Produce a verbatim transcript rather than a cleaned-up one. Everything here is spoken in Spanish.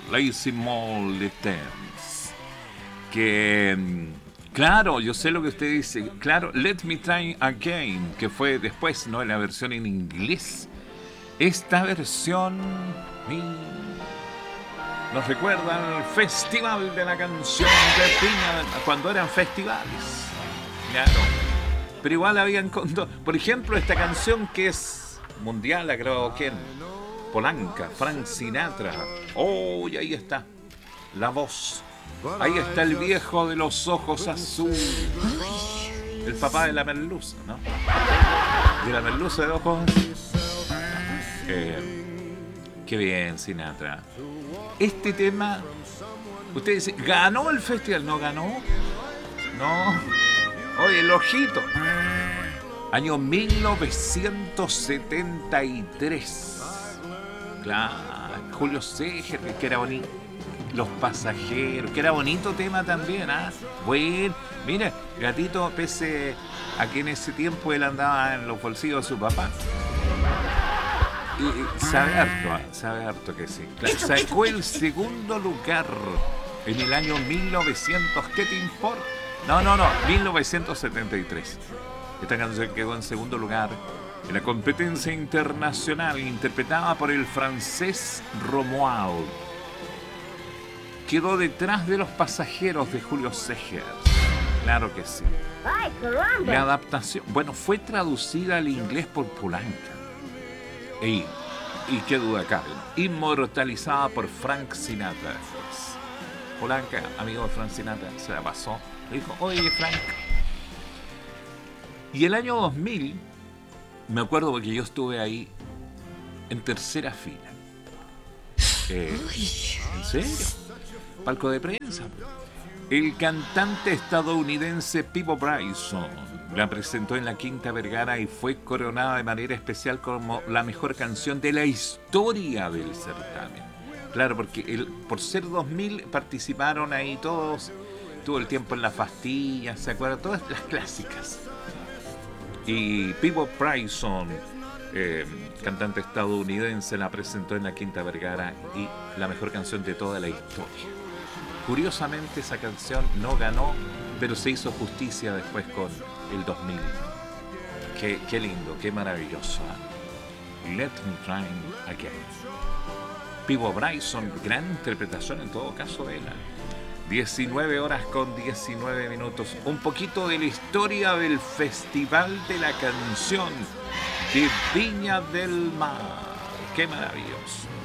Lazy Molly Thames. Que, claro, yo sé lo que usted dice. Claro, Let Me Try Again, que fue después, ¿no? La versión en inglés. Esta versión mi, nos recuerda al Festival de la Canción de Viña, cuando eran festivales. Claro. Pero igual habían... Por ejemplo, esta canción que es mundial, la grabó quién. Polanca, Frank Sinatra. Oh, y ahí está. La voz. Ahí está el viejo de los ojos azules. El papá de la merluza, ¿no? De la merluza de ojos. Eh, qué bien, Sinatra. Este tema, usted dice, ¿ganó el festival? ¿No ganó? No. Oye, el ojito. Año mil novecientos setenta y tres. Claro, Julio César, que era bonito. Los pasajeros, que era bonito tema también, ¿ah? ¿eh? Bueno, mira, Gatito, pese a que en ese tiempo él andaba en los bolsillos de su papá. Y, y sabe harto, ¿eh? sabe harto que sí. Claro, sacó el segundo lugar en el año mil novecientos, ¿qué te importa? No, no, no, mil novecientos setenta y tres. Esta canción quedó en segundo lugar en la competencia internacional interpretada por el francés Romuald. Quedó detrás de Los pasajeros de Julio César. Claro que sí. ¡Ay, caramba! La adaptación, bueno, fue traducida al inglés por Polanca. Y, y qué duda cabe, inmortalizada por Frank Sinatra. Polanca, amigo de Frank Sinatra, se la pasó. Le dijo, oye, Frank. Y el año dos mil, me acuerdo porque yo estuve ahí en tercera fila. Eh, ¿En serio? Palco de prensa. El cantante estadounidense Peabo Bryson la presentó en la Quinta Vergara y fue coronada de manera especial como la mejor canción de la historia del certamen. Claro, porque el, por ser dos mil participaron ahí todos, todo el tiempo en La Fastilla, ¿se acuerdan? Todas las clásicas. Y Peabo Bryson, eh, cantante estadounidense, la presentó en la Quinta Vergara y la mejor canción de toda la historia. Curiosamente esa canción no ganó, pero se hizo justicia después con el dos mil. Qué, qué lindo, qué maravilloso. Let Me Try Again. Peabo Bryson, gran interpretación en todo caso de él. diecinueve horas con diecinueve minutos. Un poquito de la historia del Festival de la Canción de Viña del Mar. Qué maravilloso.